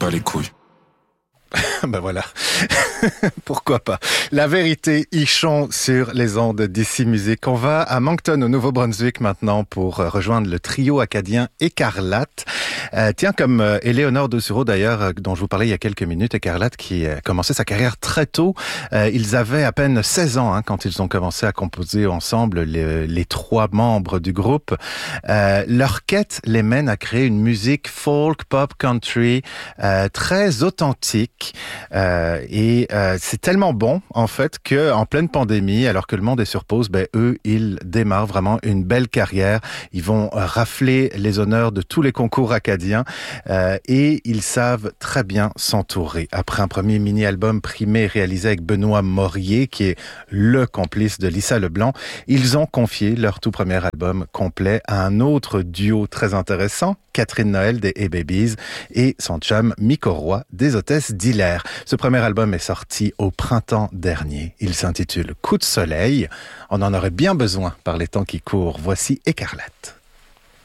bats les couilles. Ben voilà, pourquoi pas. La vérité, ils chantent sur les ondes d'ici Musique. On va à Moncton, au Nouveau-Brunswick maintenant pour rejoindre le trio acadien Écarlate. Tiens, comme Éléonore Doucereau d'ailleurs, dont je vous parlais il y a quelques minutes, Écarlate qui a commencé sa carrière très tôt. Ils avaient à peine 16 ans quand ils ont commencé à composer ensemble les trois membres du groupe. Leur quête les mène à créer une musique folk, pop, country, très authentique. C'est tellement bon en fait que en pleine pandémie, alors que le monde est sur pause, eux ils démarrent vraiment une belle carrière. Ils vont rafler les honneurs de tous les concours acadiens et ils savent très bien s'entourer. Après un premier mini-album primé réalisé avec Benoît Morier, qui est le complice de Lisa Leblanc, ils ont confié leur tout premier album complet à un autre duo très intéressant, Catherine Noël des A-Babies et son chum Miko Roy des Hôtesses d'Hilaire. Ce premier album est sorti au printemps dernier. Il s'intitule Coup de soleil. On en aurait bien besoin par les temps qui courent. Voici Écarlate.